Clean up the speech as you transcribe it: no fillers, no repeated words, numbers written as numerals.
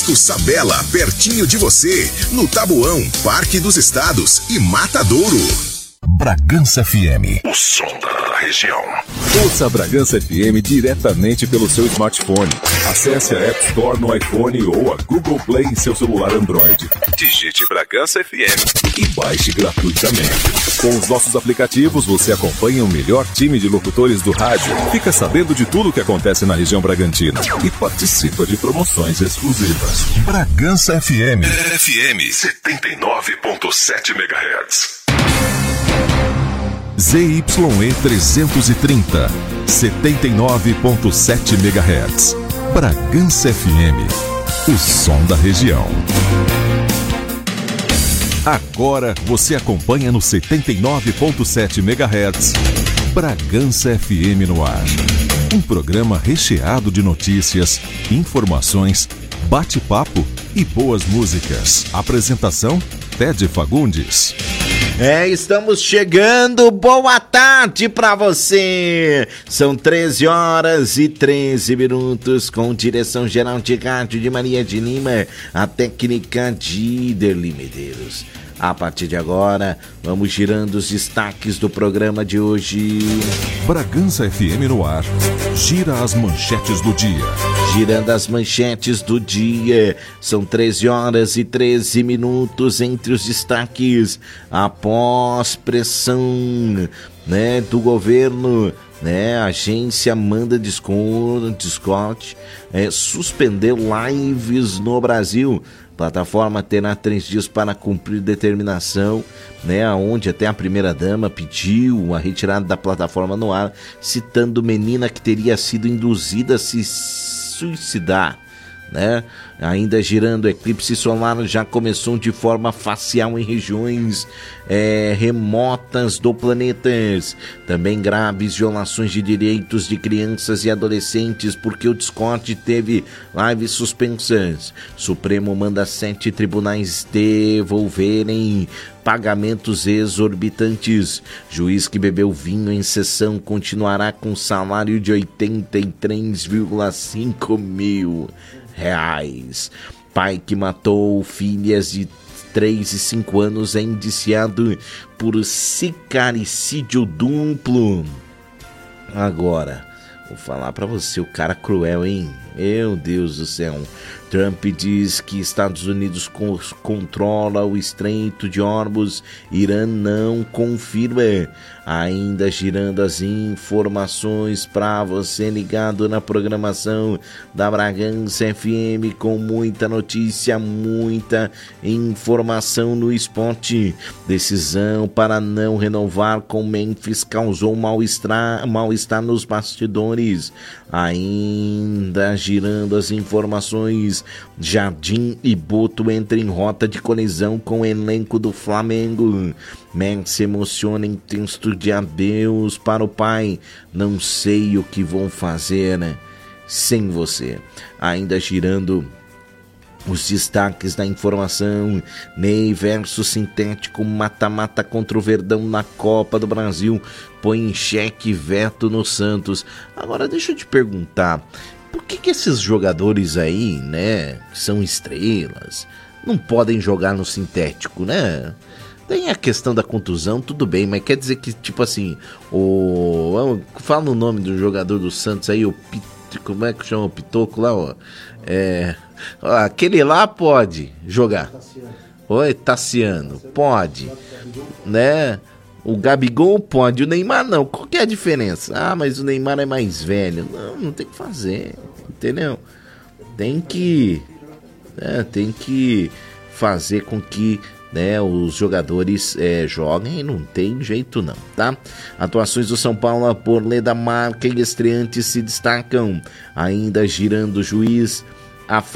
Alto Sabela, pertinho de você, no Taboão, Parque dos Estados e Matadouro. Bragança FM, o som da região. Ouça a Bragança FM diretamente pelo seu smartphone. Acesse a App Store no iPhone ou a Google Play em seu celular Android. Digite Bragança FM e baixe gratuitamente. Com os nossos aplicativos, você acompanha o melhor time de locutores do rádio, fica sabendo de tudo o que acontece na região Bragantina e participa de promoções exclusivas. Bragança FM. FM 79.7 MHz. ZYE 330, 79.7 MHz. Bragança FM, o som da região. Agora você acompanha no 79.7 MHz. Bragança FM no ar. Um programa recheado de notícias, informações, bate-papo e boas músicas. Apresentação: Ted Fagundes. Estamos chegando, boa tarde pra você. São 13h13, com direção geral de rádio de Maria de Lima, a técnica de Derli Medeiros. A partir de agora, vamos girando os destaques do programa de hoje. Bragança FM no ar, gira as manchetes do dia. Girando as manchetes do dia, são 13h13 entre os destaques. Após pressão, do governo, a agência Amanda Discord suspendeu lives no Brasil. Plataforma terá 3 dias para cumprir determinação, onde até a primeira-dama pediu a retirada da plataforma no ar, citando menina que teria sido induzida a se suicidar. Ainda girando, o eclipse solar já começou de forma facial em regiões remotas do planeta. Também graves violações de direitos de crianças e adolescentes, porque o Discord teve lives suspensas. Supremo manda 7 tribunais devolverem pagamentos exorbitantes. Juiz que bebeu vinho em sessão continuará com salário de 83,5 mil reais. Pai que matou filhas de 3 e 5 anos é indiciado por sicaricídio duplo. Agora, vou falar pra você, o cara cruel, hein? Meu Deus do céu. Trump diz que Estados Unidos controla o Estreito de Hormuz. Irã não confirma. Ainda girando as informações para você ligado na programação da Bragança FM, com muita notícia, muita informação no esporte. Decisão para não renovar com Memphis causou mal-estar nos bastidores. Ainda girando as informações, Jardim e Boto entram em rota de colisão com o elenco do Flamengo. Messi se emociona em texto de adeus para o pai. Não sei o que vou fazer sem você. Ainda girando os destaques da informação: Ney versus sintético, mata-mata contra o Verdão na Copa do Brasil, põe em xeque veto no Santos. Agora deixa eu te perguntar, por que esses jogadores aí, que são estrelas, não podem jogar no sintético, Tem a questão da contusão, tudo bem, mas quer dizer que, tipo assim, fala o nome do jogador do Santos aí, como é que chama o Pitoco lá, aquele lá pode jogar. Oi, Tassiano, pode, O Gabigol pode, o Neymar não. Qual que é a diferença? Mas o Neymar é mais velho. Não tem que fazer, entendeu? Tem que fazer com que os jogadores joguem, e não tem jeito não, tá? Atuações do São Paulo por Leda Marca e estreantes se destacam. Ainda girando o juiz,